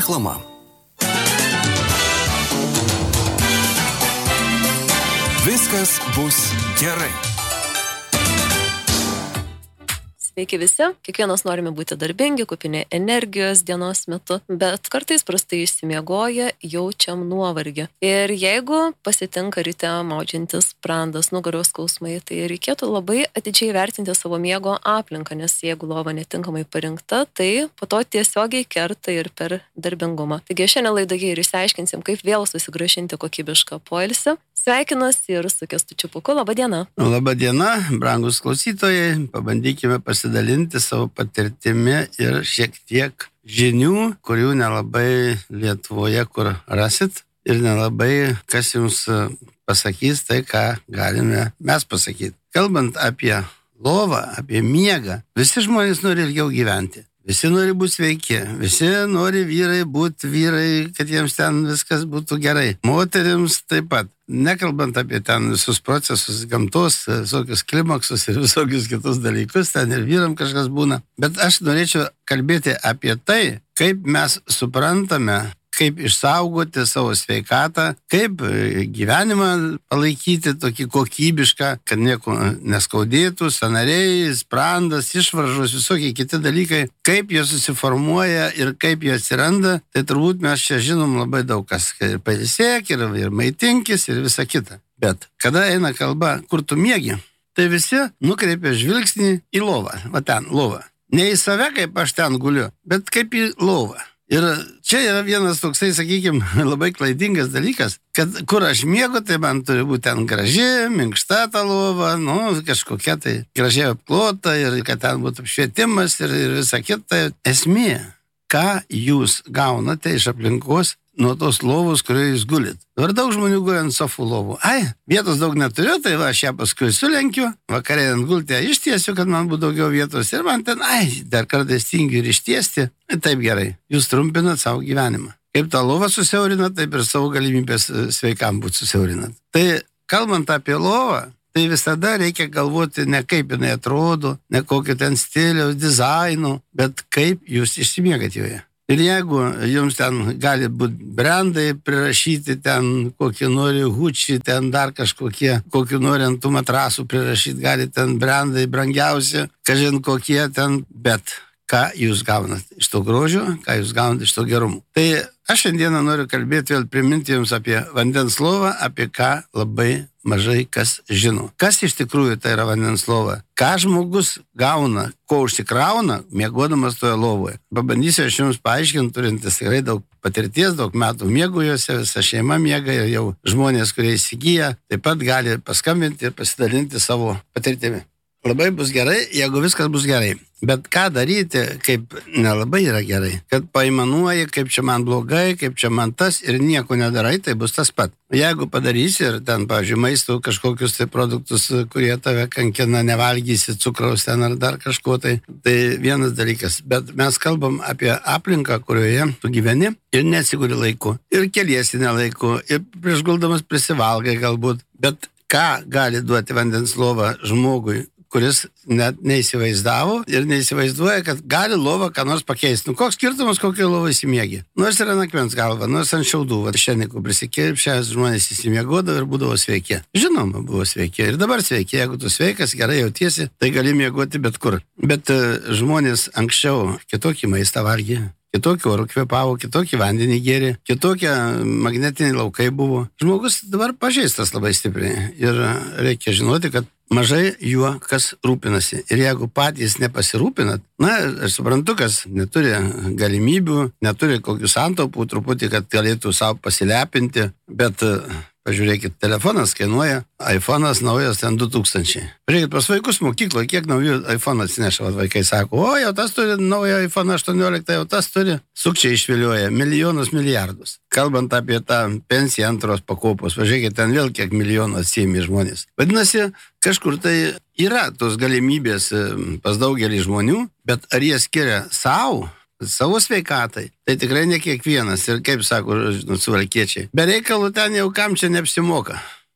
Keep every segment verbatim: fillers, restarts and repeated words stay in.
Reklama. Viskas bus gerai. Sveiki visi, kiekvienas norime būti darbingi, kupini energijos dienos metu, bet kartais prastai išsimiegoję jaučiam nuovargį. Ir jeigu pasitinka ryte maudžiantis sprandas, nugaros skausmai, tai reikėtų labai atidžiai vertinti savo miego aplinką, nes jeigu lova netinkamai parinkta, tai po to tiesiogiai kerta ir per darbingumą. Taigi šiandien laidoje ir išsiaiškinsim, kaip vėl susigrąžinti kokybišką poilsį. Sveikinuosi ir su Kęstučiu Pūku. Labą dieną. Labą dieną, brangus klausytojai. Pabandykime pasidalinti savo patirtimi ir šiek tiek žinių, kurių nelabai Lietuvoje kur rasit ir nelabai kas jums pasakys tai, ką galime mes pasakyti. Kalbant apie lovą, apie miegą, visi žmonės nori ilgiau gyventi. Visi nori būti sveiki, visi nori vyrai būti vyrai, kad jiems ten viskas būtų gerai. Moterims taip pat. Nekalbant apie ten visus procesus, gamtos, visokius klimaksus ir visokius kitus dalykus, ten ir vyram kažkas būna. Bet aš norėčiau kalbėti apie tai, kaip mes suprantame, kaip išsaugoti savo sveikatą, kaip gyvenimą palaikyti tokį kokybišką, kad nieko neskaudėtų, sąnariai, sprandas, išvaržos, visokie kiti dalykai, kaip jie susiformuoja ir kaip jie atsiranda, tai turbūt mes čia žinom labai daug kas, ir pailsėk, ir, ir maitinkis, ir visa kita. Bet kada eina kalba, kur tu miegi, tai visi nukreipia žvilgsnį į lovą, va ten, lovą. Ne į save, kaip aš ten guliu, bet kaip į lovą. Ir čia yra vienas toksai, sakykime, labai klaidingas dalykas, kad kur aš miegu, tai man turi būti ten graži, minkšta ta lova, nu, kažkokia tai gražiai apklota ir kad ten būtų apšvietimas ir, ir visa kita. Esmė, ką jūs gaunate iš aplinkos nuo tos lovos, kurioje jūs gulit. Dabar daug žmonių gulia ant sofų lovų. Ai, vietos daug neturiu, tai va, aš ją paskui sulenkiu, vakarė ant gultę ištiesiu, kad man būtų daugiau vietos ir man ten, ai, dar kartais tingiu ir ištiesti. Taip gerai, jūs trumpinat savo gyvenimą. Kaip tą lovą susiaurinat, taip ir savo galimybės sveikam būti susiaurinat. Tai kalbant apie lovą, tai visada reikia galvoti ne kaip jinai atrodo, ne kokio ten stiliaus, dizaino, bet kaip jūs išsimiegat joje. Ir jeigu jums ten gali būti brandai prirašyti, ten kokį nori hučį, ten dar kažkokie, kokį nori ant tų matrasų prirašyti, gali ten brandai brangiausi, kažin kokie ten, bet ką jūs gaunat iš to grožio, ką jūs gaunat iš to gerumo. Tai aš šiandieną noriu kalbėti, vėl priminti jums apie vandens lovą, apie ką labai mažai kas žino. Kas iš tikrųjų tai yra vandens lova? Ką žmogus gauna, ko užsikrauna, miegodamas toje lovoje? Pabandysiu aš jums paaiškinti, turintis tikrai daug patirties, daug metų miegujuose, visa šeima miega ir jau žmonės, kurie įsigyja, taip pat gali paskambinti ir pasidalinti savo patirtimi. Labai bus gerai, jeigu viskas bus gerai. Bet ką daryti, kaip nelabai yra gerai? Kad paimanuoji, kaip čia man blogai, kaip čia man tas ir nieko nedarai, tai bus tas pat. Jeigu padarysi ir ten, pavyzdžiui, maisto kažkokius tai produktus, kurie tave kankina, nevalgysi cukraus ten ar dar kažko, tai, tai vienas dalykas. Bet mes kalbam apie aplinką, kurioje tu gyveni ir neatsiguri laiku. Ir keliesi nelaiku, ir prieš guldamas prisivalgai galbūt. Bet ką gali duoti vandens lova žmogui, kuris net neįsivaizdavo ir neįsivaizduoja, kad gali lova ką nors pakeisti. Nu, koks skirtumas, kokio lova įsimiegi? Nors yra nakmens galva, nors ant šiaudų, va, šiandien, kur prisikirpšęs žmonės įsimiegodavo ir būdavo sveiki. Žinoma, buvo sveiki ir dabar sveiki. Jeigu tu sveikas, gerai jautiesi, tai gali miegoti bet kur. Bet uh, žmonės anksčiau kitokį maistą valgė, kitokį orų kvėpavo, kitokį vandenį gėrė, kitokie magnetiniai laukai buvo. Žmogus dabar pažeistas labai stipriai ir reikia žinoti, kad mažai juo kas rūpinasi. Ir jeigu patys nepasirūpinat, na, aš suprantu, kas neturi galimybių, neturi kokių santaupų truputį, kad galėtų savo pasilepinti, bet pažiūrėkit, telefonas kainuoja, iPhone'as naujas ten du tūkstančiai. Žiūrėkit, pas vaikus mokykloje, kiek naujų iPhone atsineša, vaikai sako, o jau tas turi naują iPhone aštuoniolika, jau tas turi, sukčiai išvilioja milijonus, milijardus. Kalbant apie tą pensiją antros pakopos, pažiūrėkit, ten vėl kiek milijonų atsiėmė žmonės. Vadinasi, kažkur tai yra tos galimybės pas daugelį žmonių, bet ar jie skiria savo, savo sveikatai, tai tikrai ne kiekvienas. Ir kaip sako, nu, suvalkiečiai, be reikalų ten jau kam čia neapsimoka.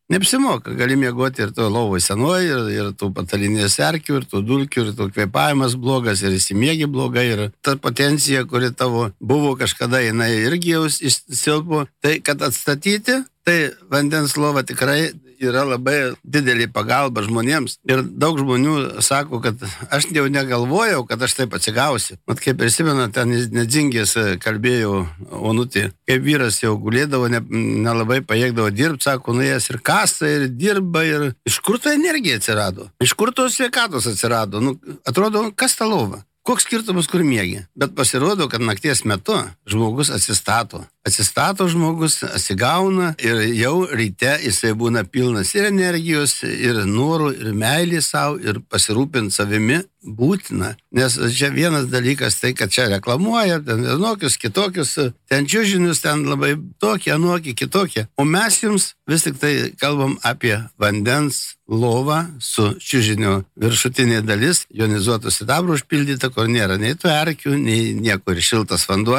Neapsimoka, gali miegoti ir to lovoj senuoji, ir, ir tų patalinės erkių, ir tų dulkių, ir tų kvėpavimas blogas, ir įsimiegi blogai, ir ta potencija, kuri tavo buvo kažkada, jinai irgi jau silpo. Tai kad atstatyti, tai vandens lova tikrai yra labai didelį pagalba žmonėms. Ir daug žmonių sako, kad aš jau negalvojau, kad aš taip atsigausiu. Mat, kaip prisimenu, ten Nedzingės kalbėjau Onutė, kaip vyras jau gulėdavo, ne, nelabai pajėgdavo dirbti, sako, nuėjęs ir kasa, ir dirba, ir iš kur ta energija atsirado? Iš kur tos sveikatos atsirado? Nu, atrodo, kas ta lova? Koks skirtumas, kur miegi? Bet pasirodo, kad nakties metu žmogus atsistato. Atsistato žmogus, atsigauna ir jau ryte jisai būna pilnas ir energijos, ir norų, ir meilės savo, ir pasirūpinti savimi būtina. Nes čia vienas dalykas tai, kad čia reklamuoja, ten vienokius, kitokius, ten čiužinius, ten labai tokie, anokie, kitokie. O mes jums vis tik tai kalbam apie vandens lovą su čiužinio viršutinė dalis, jonizuotų sidabrų užpildyta, kur nėra nei tų erkių, nei nieko, ir šiltas vanduo.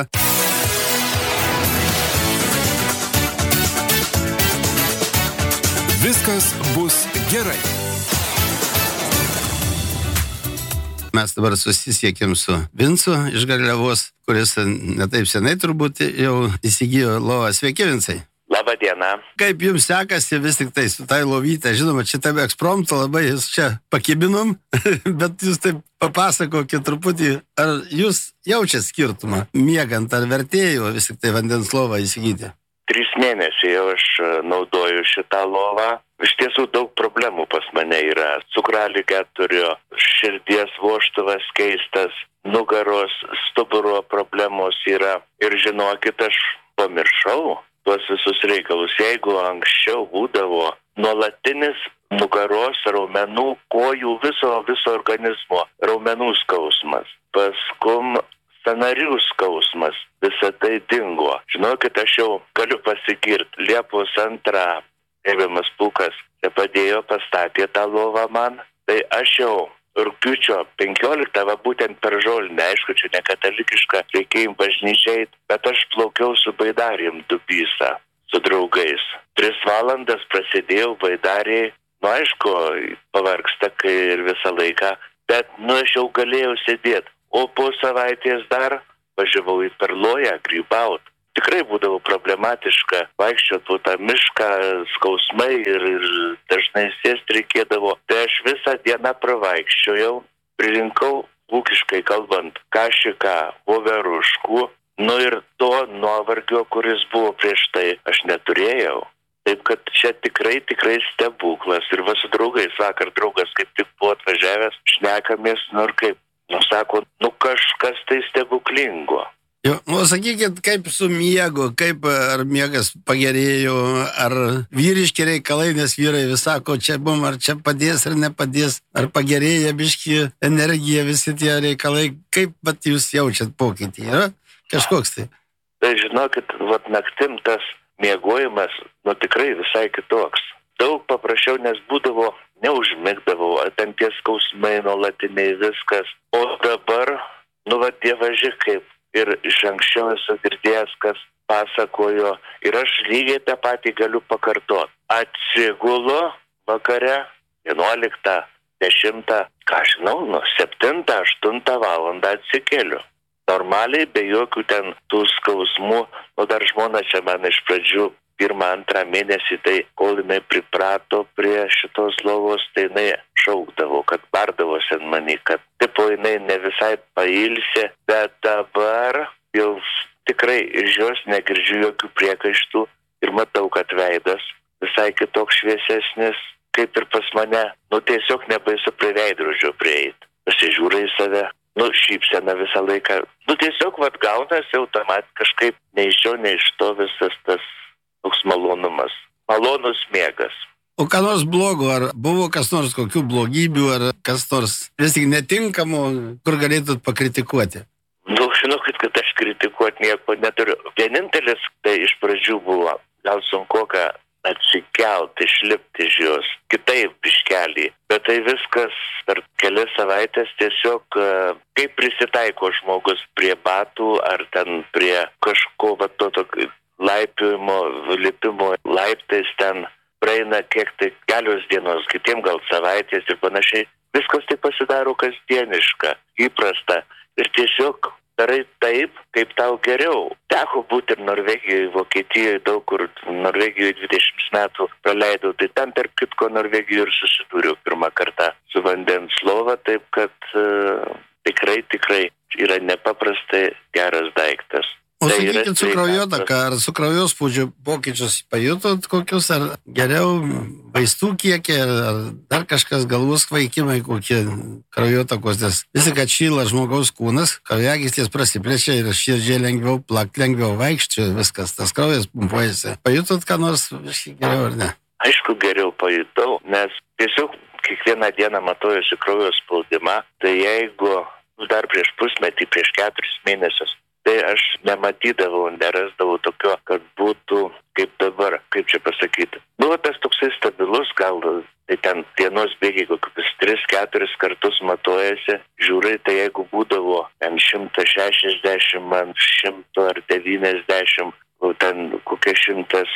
Viskas bus gerai. Mes dabar susisiekėm su Vincu iš Garliavos, kuris netaip senai turbūt jau įsigijo lovą. Sveiki, Vincai. Labą dieną. Kaip jums sekasi vis tik tai su tai lovyte? Žinoma, šitame ekspromto labai jūs čia pakibinom, bet jūs taip papasakokit truputį, ar jūs jaučiat skirtumą miegant, ar vertėjo vis tik tai vandens lovą įsigyti? Trys mėnesiai jau aš naudoju šitą lovą. Iš tiesų daug problemų pas mane yra. Cukraligę turiu, širdies vožtuvas keistas, nugaros, stuburo problemos yra. Ir žinokit, aš pamiršau tuos visus reikalus. Jeigu anksčiau būdavo nuolatinis nugaros, raumenų, kojų, viso, viso organizmo raumenų skausmas, paskum sąnarių skausmas, visa tai dingo. Žinokit, aš jau galiu pasigirti. Liepos antrą gerbiamas Pūkas padėjo, pastatė tą lovą man. Tai aš jau rugpjūčio penkioliktą, va būtent per žolinę, aišku, čia ne katalikiška, reikėjo bažnyčiai, bet aš plaukiau su baidarėm Dubysą, su draugais. Tris valandas prasidėjau baidariai, nu aišku, pavargsta kai ir visą laiką, bet nu aš jau galėjau sėdėti. O po savaitės dar važiavau į Perloją grybaut. Tikrai būdavo problematiška vaikščioti po tą mišką, skausmai ir, ir dažnai sėsti reikėdavo. Tai aš visą dieną pravaikščiojau, pririnkau, ūkiškai kalbant, kašiką, voveruškų, nu ir to nuovargio, kuris buvo prieš tai, aš neturėjau. Taip kad čia tikrai, tikrai stebuklas. Ir va su draugais, vakar draugas kaip tik buvo atvažiavęs, šnekamės, nu ir kaip, nu sako, nu kažkas tai stebuklingo. Jo, nu, sakykit, kaip su miegu, kaip ar miegas pagerėjo, ar vyriški reikalai, nes vyrai vis sako, čia bum, ar čia padės, ar nepadės, ar pagerėja biški energija, visi tie reikalai, kaip vat jūs jaučiat pokytį, yra kažkoks tai? Tai žinokit, vat naktim tas miegojimas, nu tikrai visai kitoks. Daug paprasčiau, nes būdavo, neužmigdavau, ten tie skausmai nuolatiniai viskas. O dabar, nu va dievaži kaip, ir iš anksčiau esu girdėjęs, kas pasakojo, ir aš lygiai tą patį galiu pakartoti. Atsigulu vakare, vienuoliktą, dešimtą, ką žinau, nu, septintą, aštuntą valandą atsikeliu. Normaliai, be jokių ten tų skausmų, nu dar žmona čia man iš pradžių pirmą, antrą mėnesį, tai kol jinai priprato prie šitos lovos, tai jinai šaukdavo, kad bardavosi ant manį, kad tipo jinai ne visai pailsė, bet dabar jau tikrai iš jos negirdžiu jokių priekaištų ir matau, kad veidas visai kitoks šviesesnis, kaip ir pas mane, nu tiesiog nebaisu prie veidrodžio prieit, pasižiūrė į save, nu šypsena visą laiką, nu tiesiog vat gaunasi automat kažkaip ne iš jo, ne iš to visas tas toks malonumas, malonus miegas. O ką nors blogo, ar buvo kas nors kokių blogybių, ar kas nors vis tik netinkamų, kur galėtumėt pakritikuoti? Nu, žinokit, kad aš kritikuoti nieko neturiu. Vienintelis tai iš pradžių buvo, gal sunkoka atsikelt, išlipti iš jos, kitaip biškelį. Bet tai viskas per kelias savaitės tiesiog kaip prisitaiko žmogus prie batų, ar ten prie kažko, va to tokio laipiojimo, lipimo laiptais ten, praeina kiek tai kelios dienos, kitiem gal savaitės ir panašiai. Viskas tai pasidaro kasdieniška, įprasta ir tiesiog darai taip, kaip tau geriau. Teko būti ir Norvegijoje, Vokietijoje, daug kur Norvegijoje dvidešimt metų praleidau, tai ten tarp kitko Norvegijoje ir susidūriau pirmą kartą su vandens lova, taip kad uh, tikrai, tikrai yra nepaprastai geras daiktas. O Tai yra sakykit, su kraujotaka, sveikatos- ar su kraujospūdžio pokyčius pajutot kokius, ar geriau vaistų kiekį, ar, ar dar kažkas galvos svaigimai kokie kraujotakos, nes visi, kad šyla žmogaus kūnas, kraujagyslės prasiplečia ir širdžiai lengviau plakt, lengviau vaikščia, viskas, tas kraujas pumpuojasi. Pajutot ką nors biškį geriau ar ne? Aišku, geriau pajutau, nes tiesiog kiekvieną dieną matuojuosi kraujo spaudimą, tai jeigu dar prieš pusmetį, prieš keturis mėnesius, tai aš nematydavau, nerasdavau tokio, kad būtų kaip dabar, kaip čia pasakyti. Buvo tas toksai stabilus, gal tai ten dienos bėgiai kokius tris keturis kartus matuojasi, žiūrai, tai jeigu būdavo ten šimtas šešiasdešimt, man šimtas ar devyniasdešimt, ten kokie šimtas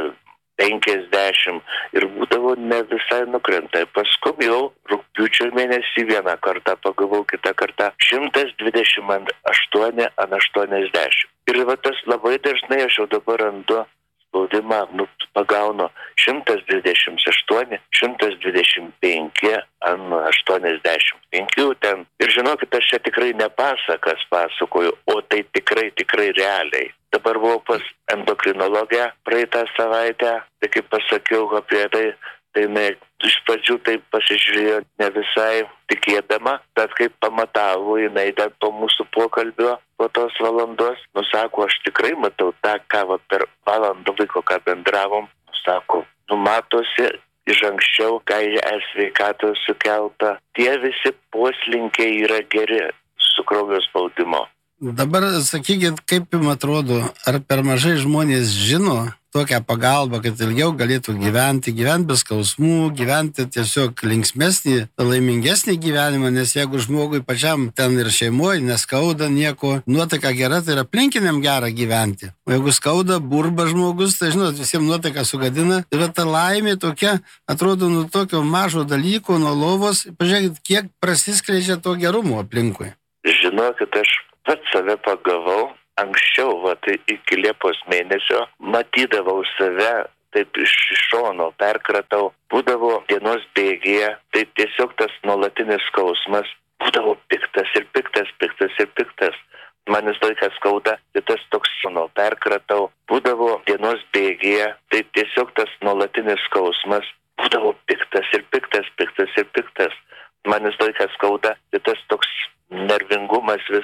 penkiasdešimt ir būdavo ne visai nukrenta. Paskui jau rugpjūčio mėnesį vieną kartą pagavau, kitą kartą šimtas dvidešimt aštuoni ant aštuoniasdešimt. Ir va tas labai dažnai aš jau dabar randu spaudimą, nu, pagaunu šimtas dvidešimt aštuoni, šimtas dvidešimt penki ant aštuoniasdešimt penki ten. Ir žinokit, aš čia tikrai ne pasakas pasakoju, o tai tikrai, tikrai realiai. Dabar buvau pas endokrinologę praeitą savaitę, tai kaip pasakiau apie tai, tai ne, iš pradžių tai pasižiūrėjo ne visai tikėdama, bet kaip pamatavo jinai dar po mūsų pokalbio, po tos valandos, nusako, aš tikrai matau tą, ką va, per valandą laiko, ką bendravom, nusako, numatosi iš anksčiau, ką es sveikatos sukelta, tie visi poslinkiai yra geri su kraujo spaudimo. Dabar sakykit, kaip jums atrodo, ar per mažai žmonės žino tokią pagalbą, kad ilgiau galėtų gyventi, gyventi be skausmų, gyventi tiesiog linksmesnį, laimingesnį gyvenimą, nes jeigu žmogui pačiam ten ir šeimoje neskauda nieko, nuotaika gera, tai yra aplinkiniam gera gyventi. O jeigu skauda, burba žmogus, tai žinot, visiems nuotaiką sugadina. Ir ta laimė tokia, atrodo, nuo tokio mažo dalyko, nuo lovos, pažiūrėkit, kiek prasiskleidžia to gerumo aplinkui. Žinokit, aš pats save pagavau, anksčiau, va, tai iki Liepos mėnesio, matydavau save, taip iš šono perkratau, būdavo dienos bėgėje, tai tiesiog tas nuolatinis skausmas, būdavo piktas ir piktas, piktas ir piktas. Man vis laikas skauda, tai tas toks šono perkratau, būdavo dienos bėgėje, tai tiesiog tas nuolatinis skausmas, būdavo piktas ir piktas, piktas ir piktas. Man vis laikas skauda, tai tas toks nervingumas vis